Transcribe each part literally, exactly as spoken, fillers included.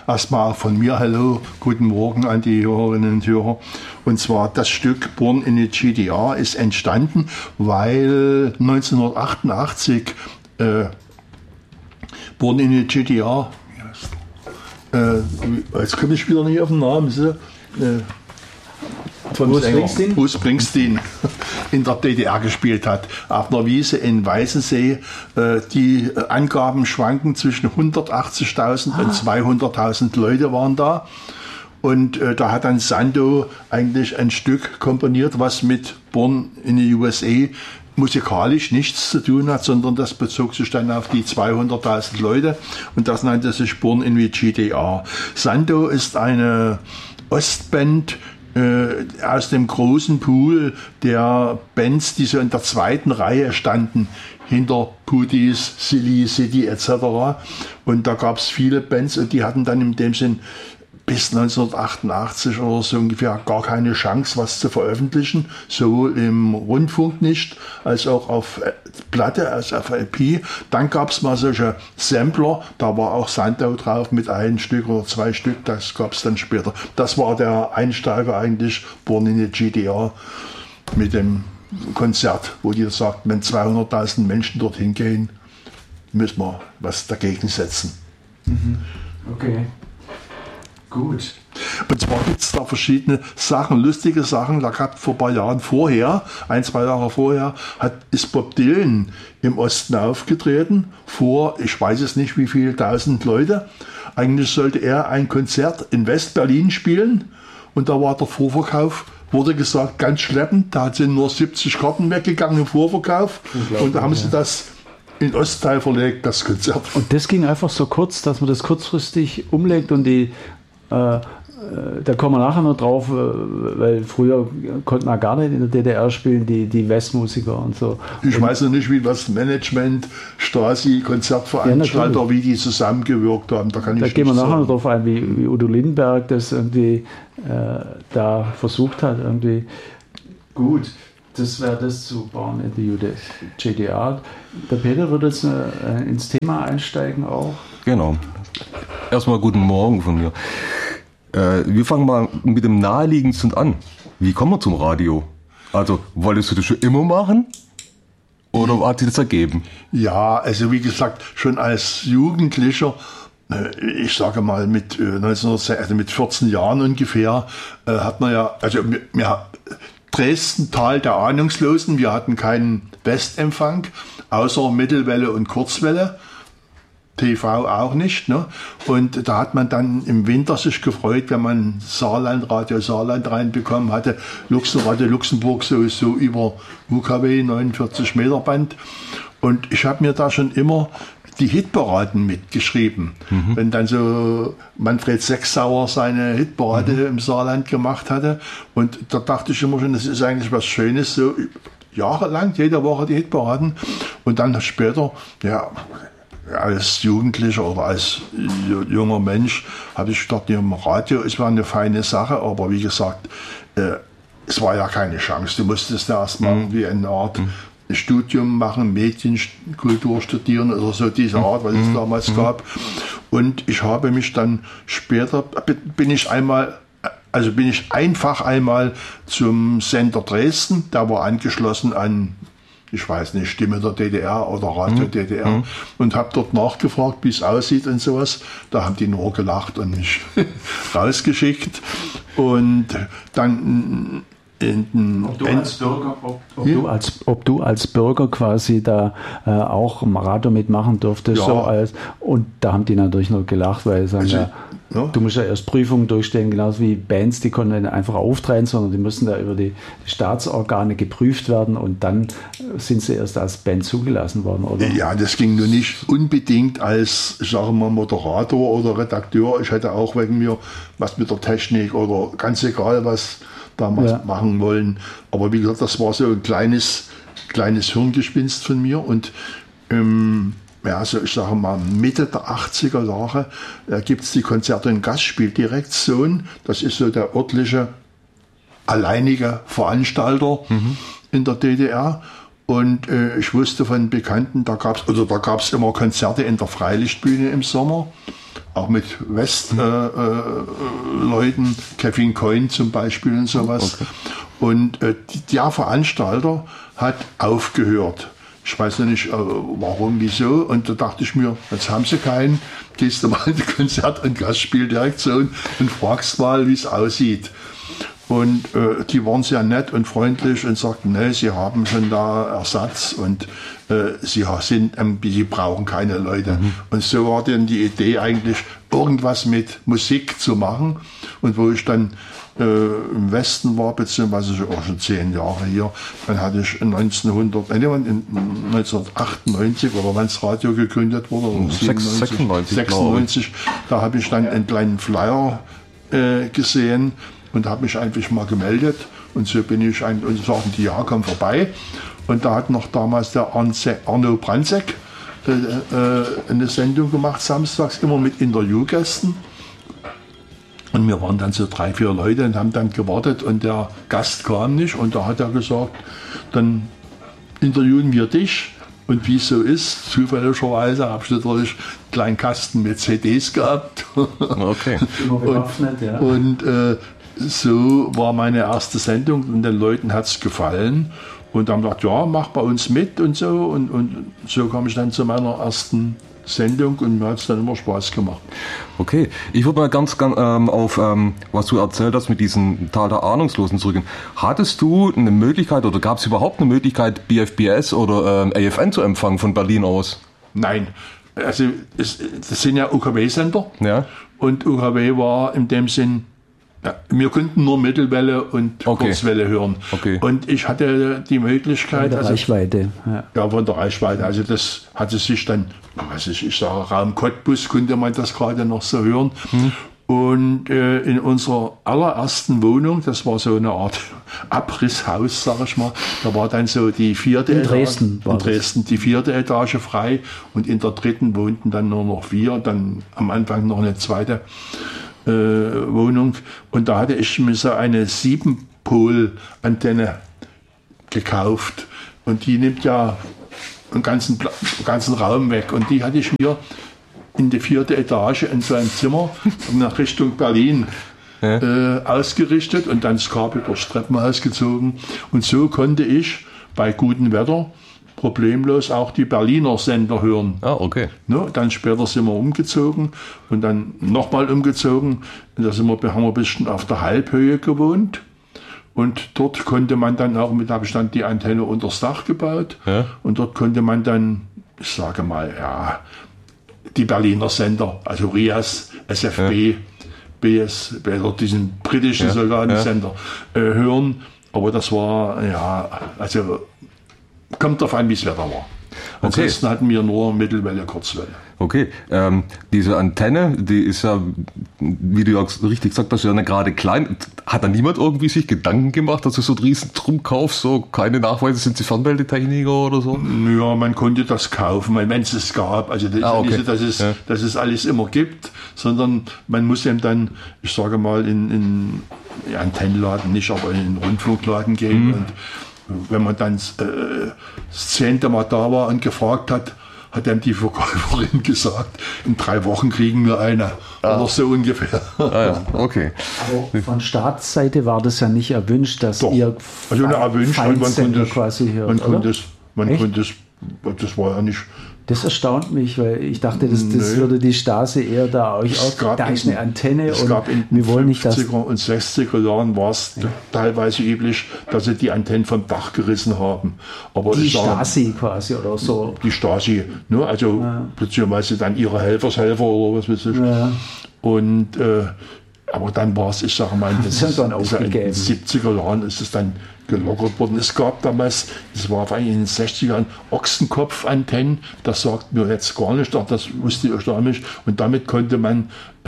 erstmal auch von mir Hallo, guten Morgen an die Hörerinnen und Hörer. Und zwar das Stück Born in the G D R ist entstanden, weil neunzehnhundertachtundachtzig äh, Born in the G D R, äh, jetzt komme ich wieder nicht auf den Namen, so, äh, Bruce Springsteen? Bruce Springsteen in der D D R gespielt hat. Auf einer Wiese in Weißensee. Äh, die Angaben schwanken zwischen hundertachtzigtausend ah. und zweihunderttausend Leute waren da. Und äh, da hat dann Sandow eigentlich ein Stück komponiert, was mit Born in the U S A musikalisch nichts zu tun hat, sondern das bezog sich dann auf die zweihunderttausend Leute und das nannte sich Born in the G D R. Sandow ist eine Ostband äh, aus dem großen Pool der Bands, die so in der zweiten Reihe standen, hinter Putties, Silly City et cetera. Und da gab es viele Bands und die hatten dann in dem Sinn bis neunzehnhundertachtundachtzig oder so ungefähr gar keine Chance, was zu veröffentlichen, sowohl im Rundfunk nicht, als auch auf Platte, als auf L P. Dann gab es mal solche Sampler, da war auch Sandow drauf mit einem Stück oder zwei Stück, das gab es dann später. Das war der Einsteiger eigentlich, Born in the G D R, mit dem Konzert, wo die sagt, wenn zweihunderttausend Menschen dorthin gehen, müssen wir was dagegen setzen. Mhm. Okay. Gut. Und zwar gibt es da verschiedene Sachen, lustige Sachen. Da gab es vor ein paar Jahren vorher, ein, zwei Jahre vorher, hat, ist Bob Dylan im Osten aufgetreten, vor, ich weiß es nicht wie viele tausend Leute. Eigentlich sollte er ein Konzert in West-Berlin spielen und da war der Vorverkauf, wurde gesagt, ganz schleppend. Da sind nur siebzig Karten weggegangen im Vorverkauf und da haben ja. sie das in Ostteil verlegt, das Konzert. Und das ging einfach so kurz, dass man das kurzfristig umlegt und die Äh, da kommen wir nachher noch drauf, weil früher konnten wir gar nicht in der D D R spielen, die, die Westmusiker und so. Ich und weiß noch nicht, wie das Management, Stasi, Konzertveranstalter, ja, wie die zusammengewirkt haben. Da kann ich da gehen wir nachher sagen. noch drauf ein, wie, wie Udo Lindenberg das irgendwie äh, da versucht hat. Irgendwie. Gut, das wäre das zu Born in the G D R. Der Peter wird jetzt äh, ins Thema einsteigen auch. Genau. Erstmal guten Morgen von mir. Äh, wir fangen mal mit dem Naheliegendsten an. Wie kommen wir zum Radio? Also, wolltest du das schon immer machen? Oder hat sich das ergeben? Ja, also wie gesagt, schon als Jugendlicher, ich sage mal mit neunzehnhundertzehn, also mit vierzehn Jahren ungefähr, hat man ja, also ja, Dresden, Tal der Ahnungslosen, wir hatten keinen Westempfang, außer Mittelwelle und Kurzwelle. T V auch nicht, ne? Und da hat man dann im Winter sich gefreut, wenn man Saarland, Radio Saarland reinbekommen hatte, Luxem, Radio Luxemburg sowieso über U K W neunundvierzig Meter Band. Und ich habe mir da schon immer die Hitparaden mitgeschrieben. Mhm. Wenn dann so Manfred Sechsauer seine Hitparade mhm. im Saarland gemacht hatte. Und da dachte ich immer schon, das ist eigentlich was Schönes, so jahrelang, jede Woche die Hitparaden. Und dann später, ja, als Jugendlicher oder als junger Mensch habe ich gedacht, im Radio, es war eine feine Sache, aber wie gesagt, äh, es war ja keine Chance. Du musstest ja erst mal mhm. wie eine Art mhm. Studium machen, Medienkultur studieren oder so diese Art, was es mhm. damals mhm. gab. Und ich habe mich dann später, bin ich einmal, also bin ich einfach einmal zum Sender Dresden, der war angeschlossen an, ich weiß nicht, Stimme der D D R oder Radio D D R mhm. und habe dort nachgefragt, wie es aussieht und sowas. Da haben die nur gelacht und mich rausgeschickt. Und dann in, ob, du als Bürger, ob, ob, du als, ob du als Bürger quasi da äh, auch im Radio mitmachen durftest. Ja. So als, und da haben die natürlich nur gelacht, weil sie sagen, also, ja, ja. du musst ja erst Prüfungen durchstehen, genauso wie Bands, die konnten nicht einfach auftreten, sondern die müssen da über die, die Staatsorgane geprüft werden und dann sind sie erst als Band zugelassen worden, oder? Ja, das ging nur nicht unbedingt als, sagen wir mal, Moderator oder Redakteur. Ich hätte auch wegen mir was mit der Technik oder ganz egal was damals ja. machen wollen. Aber wie gesagt, das war so ein kleines, kleines Hirngespinst von mir. Und ähm, ja, so ich sage mal, Mitte der achtziger Jahre äh, gibt es die Konzerte- und Gastspieldirektion. Das ist so der örtliche, alleinige Veranstalter mhm. in der D D R. Und äh, ich wusste von Bekannten, da gab es oder da gab es immer Konzerte in der Freilichtbühne im Sommer. auch mit West-Leuten, äh, äh, Kevin Coyne zum Beispiel und sowas. Okay. Und äh, der Veranstalter hat aufgehört. Ich weiß noch nicht, äh, warum, wieso. Und da dachte ich mir, jetzt haben sie keinen, gehst du mal in die Konzert- und Gastspieldirektion und fragst mal, wie es aussieht. Und äh, die waren sehr nett und freundlich und sagten, ne, sie haben schon da Ersatz und äh, sie sind, ähm, sie brauchen keine Leute. Mhm. Und so war dann die Idee eigentlich, irgendwas mit Musik zu machen. Und wo ich dann äh, im Westen war, beziehungsweise auch schon zehn Jahre hier, dann hatte ich neunzehnhundert, äh, neunzehnhundertachtundneunzig oder wann das Radio gegründet wurde, sechsundneunzig, sechsundneunzig, da habe ich dann einen kleinen Flyer äh, gesehen und habe mich einfach mal gemeldet und so bin ich ein, und sagten die, ja, komm vorbei. Und da hat noch damals der Arno Brandseck äh, äh, eine Sendung gemacht, samstags, immer mit Interviewgästen. Und wir waren dann so drei, vier Leute und haben dann gewartet und der Gast kam nicht und da hat er gesagt, dann interviewen wir dich. Und wie es so ist, zufälligerweise habe ich natürlich einen kleinen Kasten mit C Ds gehabt. Okay. und ja. und äh, so war meine erste Sendung und den Leuten hat es gefallen. Und haben gesagt, ja, mach bei uns mit und so. Und, und so kam ich dann zu meiner ersten Sendung und mir hat es dann immer Spaß gemacht. Okay, ich würde mal ganz, ganz ähm, auf, ähm, was du erzählt hast mit diesem Tal der Ahnungslosen zurückgehen. Hattest du eine Möglichkeit oder gab es überhaupt eine Möglichkeit, B F B S oder ähm, A F N zu empfangen von Berlin aus? Nein, also es, das sind ja U K W-Sender ja. Und U K W war in dem Sinn, ja, wir konnten nur Mittelwelle und okay. Kurzwelle hören. Okay. Und ich hatte die Möglichkeit... Von der also, Reichweite. Ja. ja, von der Reichweite. Also das hatte sich dann, was ich, ich sage, Raum Cottbus konnte man das gerade noch so hören. Hm. Und äh, in unserer allerersten Wohnung, das war so eine Art Abrisshaus, sag ich mal, da war dann so die vierte in Etage, Dresden, in Dresden die vierte Etage frei und in der dritten wohnten dann nur noch vier, dann am Anfang noch eine zweite äh, Wohnung. Und da hatte ich mir so eine Sieben-Pol-Antenne gekauft und die nimmt ja einen ganzen, ganzen Raum weg und die hatte ich mir in die vierte Etage in so einem Zimmer nach Richtung Berlin ja. äh, ausgerichtet und dann das Kabel durchs Treppenhaus gezogen. Und so konnte ich bei gutem Wetter problemlos auch die Berliner Sender hören. Ah, okay. Ne, dann später sind wir umgezogen und dann nochmal umgezogen. Und da sind wir, haben wir ein bisschen auf der Halbhöhe gewohnt. Und dort konnte man dann auch, mit habe ich dann die Antenne unters Dach gebaut. Ja. Und dort konnte man dann, ich sage mal, ja, die Berliner Sender, also R I A S, S F B, ja. B S, oder diesen britischen ja. Soldatensender ja. äh, hören. Aber das war, ja, also kommt darauf an, wie das Wetter war. Ansonsten okay. hatten wir nur Mittelwelle, Kurzwelle. Okay, ähm, diese Antenne, die ist ja, wie du auch richtig gesagt hast, ja nicht gerade klein. Hat da niemand irgendwie sich Gedanken gemacht, dass du so einen riesen Drum kaufst, so keine Nachweise, sind sie Fernmeldetechniker oder so? Ja, man konnte das kaufen, wenn es es gab. Also das ah, okay. ist nicht so, dass es, ja. dass es alles immer gibt, sondern man muss eben dann, ich sage mal, in, in ja, Antennenladen nicht, aber in den Rundfunkladen gehen. Mhm. Und wenn man dann äh, das zehnte Mal da war und gefragt hat, hat dann die Verkäuferin gesagt, in drei Wochen kriegen wir eine. Ah. Oder so ungefähr. Ah, ja. Okay. Aber von Staatsseite war das ja nicht erwünscht, dass Doch. ihr also eine erwünscht, man konnte es, quasi hört, man konnte es, man konnte es, das war ja nicht... Das erstaunt mich, weil ich dachte, das, das Nö. würde die Stasi eher da euch aus. Da ist eine Antenne es und gab in wir wollen nicht das. fünfziger und sechziger Jahren war es ja. teilweise üblich, dass sie die Antennen vom Dach gerissen haben. Aber die sage, Stasi quasi oder so. Die Stasi, ne? Also ja. beziehungsweise dann ihre Helfershelfer oder was weiß ich. Ja. Und äh, aber dann war es, ich sage mal, in den, in den siebziger Jahren ist es dann gelockert worden. Es gab damals, das war in den sechzigern, Ochsenkopfantennen, das sagt mir jetzt gar nicht, das wusste ich auch nicht. Und damit konnte man äh,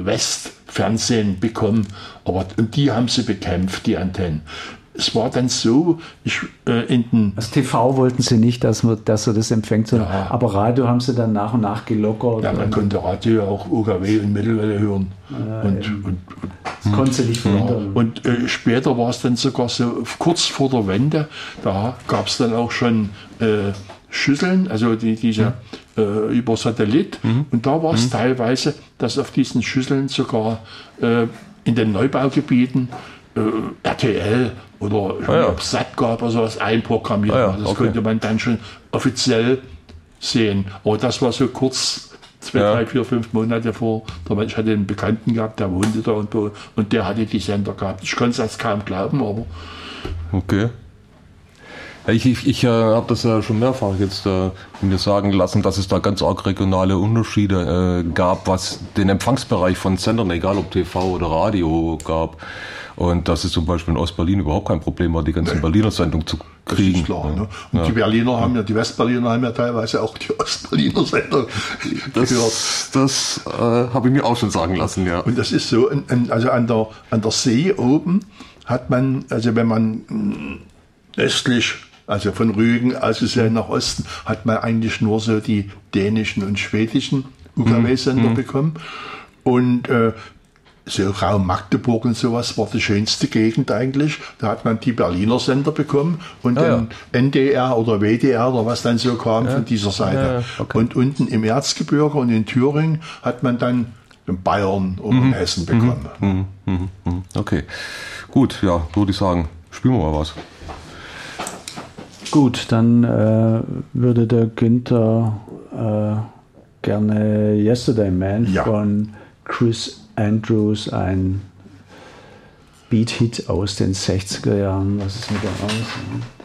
Westfernsehen bekommen. Aber und die haben sie bekämpft, die Antennen. Es war dann so, ich, äh, in den... Das T V wollten sie nicht, dass man dass so das empfängt, ja. aber Radio haben sie dann nach und nach gelockert. Ja, man konnte Radio auch U K W und Mittelwelle hören. Ja, und, und, und, das konnte sie nicht verhindern. Ja. Und äh, später war es dann sogar so, kurz vor der Wende, da gab es dann auch schon äh, Schüsseln, also die, diese äh, über Satellit. Mhm. Und da war es Mhm. teilweise, dass auf diesen Schüsseln sogar äh, in den Neubaugebieten äh, R T L oder Ah, ja. ob es Sat gab oder sowas einprogrammiert Ah, ja. war. Das Okay. konnte man dann schon offiziell sehen. Aber das war so kurz, zwei, Ja. drei, vier, fünf Monate vor. Ich hatte einen Bekannten gehabt, der wohnte da und, und der hatte die Sender gehabt. Ich konnte es erst kaum glauben, aber Okay. Ja, ich ich, ich äh, habe das ja schon mehrfach jetzt äh, mir sagen lassen, dass es da ganz arg regionale Unterschiede äh, gab, was den Empfangsbereich von Sendern, egal ob T V oder Radio, gab. Und dass es zum Beispiel in Ostberlin überhaupt kein Problem war, die ganzen Nee. Berliner Sendungen zu kriegen. das ist klar. Ne? Und Ja. die Berliner haben ja, die Westberliner haben ja teilweise auch die Ostberliner Sender gehört. Das, das äh, habe ich mir auch schon sagen lassen, ja. Und das ist so, an- an- also an der, an der See oben hat man, also wenn man mh, östlich, also von Rügen aus gesehen nach Osten, hat man eigentlich nur so die dänischen und schwedischen U K W-Sender bekommen. Und äh, so Raum Magdeburg und sowas war die schönste Gegend eigentlich. Da hat man die Berliner Sender bekommen und Ah, den N D R oder W D R oder was dann so kam von dieser Seite. Ja, ja, okay. Und unten im Erzgebirge und in Thüringen hat man dann in Bayern oder in Hessen bekommen. Mhm, mhm, mhm. Okay, gut, ja, würde ich sagen, spielen wir mal was. Gut, dann äh, würde der Günther äh, gerne Yesterday Man Ja. von Chris Andrews, ein Beat-Hit aus den sechziger Jahren. Was ist mit der aus?